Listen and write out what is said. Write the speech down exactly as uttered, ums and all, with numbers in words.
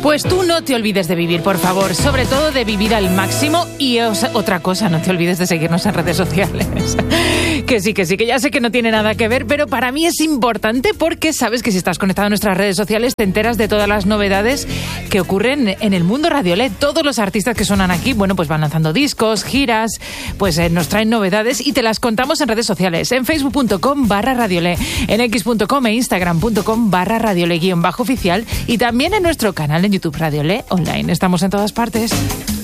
Pues tú no te olvides de vivir, por favor, sobre todo de vivir al máximo. Y os, otra cosa, no te olvides de seguirnos en redes sociales. Que sí, que sí, que ya sé que no tiene nada que ver, pero para mí es importante porque sabes que si estás conectado a nuestras redes sociales te enteras de todas las novedades que ocurren en el mundo Radiolé. Todos los artistas que suenan aquí, bueno, pues van lanzando discos, giras, pues eh, nos traen novedades y te las contamos en redes sociales, en facebook punto com barra Radiolé, en x punto com e instagram punto com barra Radiolé guión bajo oficial y también en nuestro canal en YouTube Radiolé Online. Estamos en todas partes.